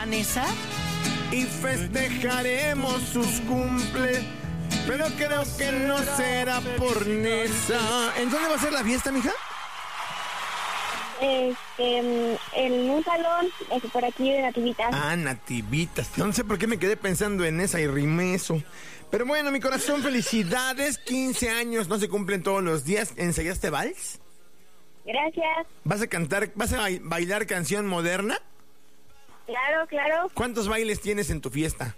Vanessa? Y festejaremos sus cumples, pero creo que no será por Nesa. ¿En dónde va a ser la fiesta, mija? En un salón, por aquí de Nativitas. Ah, Nativitas. No sé por qué me quedé pensando en esa y rimé eso. Pero bueno, mi corazón, felicidades. 15 años no se cumplen todos los días. ¿Ensayaste vals? Gracias. ¿Vas a bailar canción moderna? Claro, claro. ¿Cuántos bailes tienes en tu fiesta?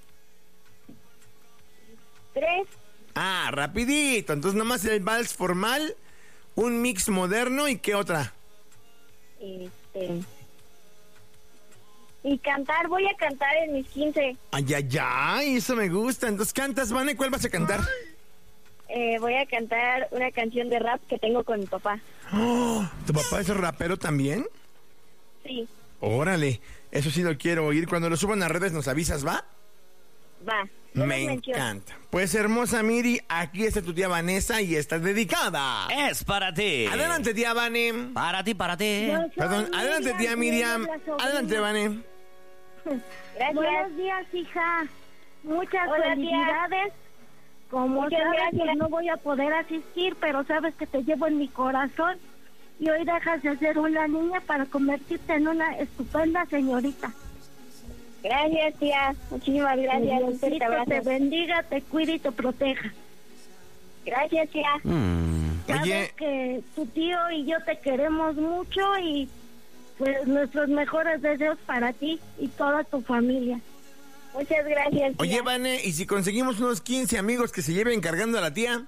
3. Ah, rapidito. Entonces nomás el vals formal, un mix moderno y ¿qué otra? Y cantar, voy a cantar en mis 15. Ay, ay, ay, eso me gusta. Entonces cantas, Vane, ¿cuál vas a cantar? Voy a cantar una canción de rap que tengo con mi papá. Oh, ¿tu papá es rapero también? Sí. Órale, eso sí lo quiero oír. Cuando lo suban a redes nos avisas, ¿va? Va. Me encanta. Pues hermosa Miri, aquí está tu tía Vanessa y está dedicada. Es para ti. Adelante, tía Vane. Para ti, para ti. Perdón, adelante, tía Miriam. Adelante, Vane. Gracias. Buenos días, hija. Muchas Hola, felicidades. Como Muchas sabes, gracias. pues no voy a poder asistir, pero sabes que te llevo en mi corazón. Y hoy dejas de ser una niña para convertirte en una estupenda señorita. Gracias, tía. Muchísimas gracias. Un fuerte Diosito abrazo. te bendiga, te cuide y te proteja. Gracias, tía. Sabes Oye, que tu tío y yo te queremos mucho y pues nuestros mejores deseos para ti y toda tu familia. Muchas gracias, tía. oye, Vane, ¿y si conseguimos unos 15 amigos que se lleven cargando a la tía?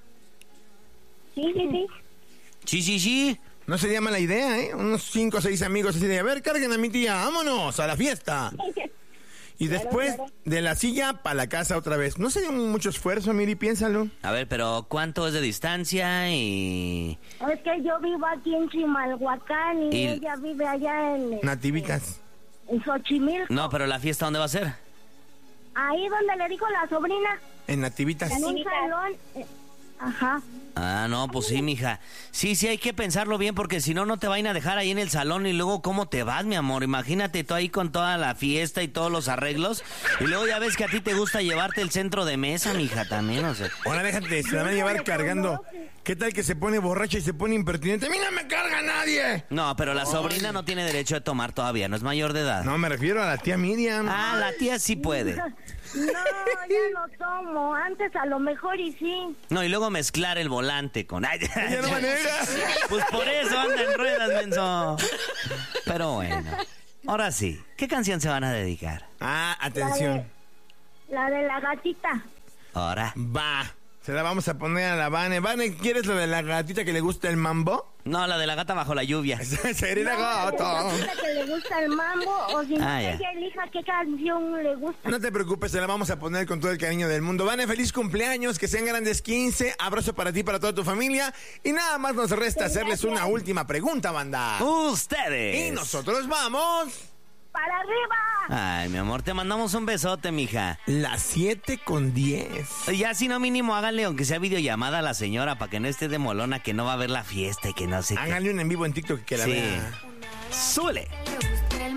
Sí, sí, sí. Sí, sí, sí. No sería mala idea, ¿eh? Unos 5 o 6 amigos así de, a ver, carguen a mi tía, vámonos a la fiesta. Y después claro. de la silla para la casa otra vez. ¿No sería mucho esfuerzo, Miri? Piénsalo. A ver, pero ¿cuánto es de distancia y...? Es que yo vivo aquí en Chimalhuacán y Y- ella vive allá Nativitas. en Xochimilco. No, pero la fiesta, ¿dónde va a ser? Ahí donde le dijo la sobrina, En Nativitas. en un Nativitas. salón. Ajá. Ah, no, pues sí, mija. Sí, hay que pensarlo bien porque si no, no te vayan a dejar ahí en el salón y luego, ¿cómo te vas, mi amor? Imagínate tú ahí con toda la fiesta y todos los arreglos y luego ya ves que a ti te gusta llevarte el centro de mesa, mija, también, o sea. Ahora déjate, se la van a llevar cargando. ¿Qué tal que se pone borracha y se pone impertinente? ¡A mí no me carga nadie! No, pero la sobrina no tiene derecho de tomar todavía, no es mayor de edad. No, me refiero a la tía Miriam. Ah, la tía sí puede. No, ya no tomo. Antes a lo mejor y sí. No, y luego mezclar el volante con... Ay, Ya no manera. pues por eso anda en ruedas, menso. Pero bueno, ahora sí, ¿qué canción se van a dedicar? Ah, atención. La de la gatita. Ahora. Va. Se la vamos a poner a la Vane. Vane, ¿quieres lo de la gatita que le gusta el mambo? No, la de la gata bajo la lluvia. Sería la La gata. gatita que le gusta el mambo o si no, Ah, ya. ella elija qué canción le gusta. No te preocupes, se la vamos a poner con todo el cariño del mundo. Vane, feliz cumpleaños, que sean grandes 15. Abrazo para ti, para toda tu familia. Y nada más nos resta hacerles una última pregunta, banda. Ustedes. Y nosotros vamos... ¡Para arriba! Ay, mi amor, te mandamos un besote, mija. Las 7:10. Ya si no mínimo háganle, aunque sea videollamada a la señora, para que no esté de molona, que no va a ver la fiesta y que no sé qué. Háganle un en vivo en TikTok que la Sí. vea. Súbele.